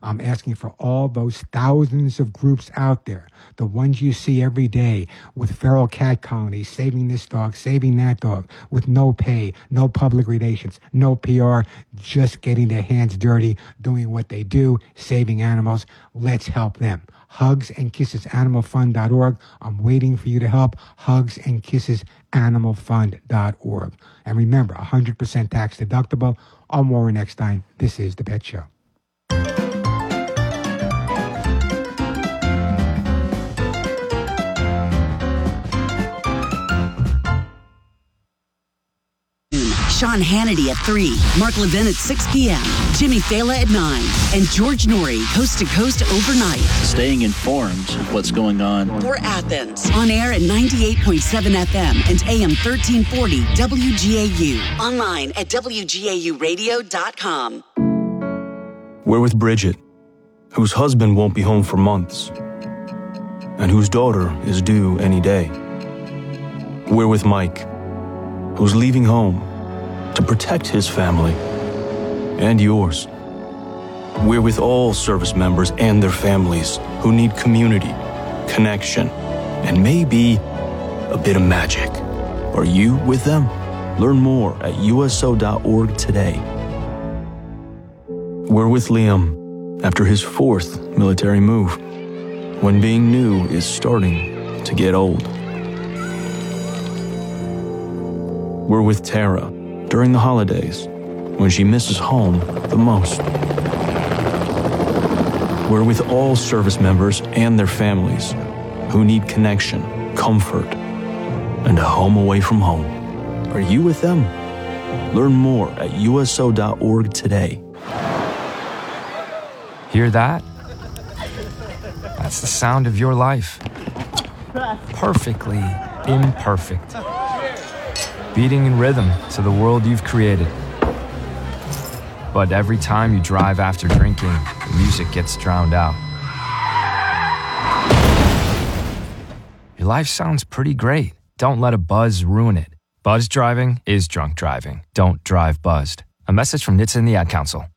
I'm asking for all those thousands of groups out there, the ones you see every day with feral cat colonies, saving this dog, saving that dog, with no pay, no public relations, no PR, just getting their hands dirty, doing what they do, saving animals. Let's help them. HugsandKissesAnimalFund.org. I'm waiting for you to help. HugsandKissesAnimalFund.org. And remember, 100% tax deductible. I'm Warren Eckstein. This is The Pet Show. Sean Hannity at 3, Mark Levin at 6 p.m., Jimmy Fallon at 9, and George Norrie, coast to coast overnight. Staying informed of what's going on. For Athens, on air at 98.7 FM and AM 1340 WGAU. Online at WGAUradio.com. We're with Bridget, whose husband won't be home for months, and whose daughter is due any day. We're with Mike, who's leaving home to protect his family and yours. We're with all service members and their families who need community, connection, and maybe a bit of magic. Are you with them? Learn more at USO.org today. We're with Liam after his 4th military move, when being new is starting to get old. We're with Tara during the holidays, when she misses home the most. We're with all service members and their families who need connection, comfort, and a home away from home. Are you with them? Learn more at USO.org today. Hear that? That's the sound of your life. Perfectly imperfect. Beating in rhythm to the world you've created. But every time you drive after drinking, the music gets drowned out. Your life sounds pretty great. Don't let a buzz ruin it. Buzz driving is drunk driving. Don't drive buzzed. A message from NHTSA and the Ad Council.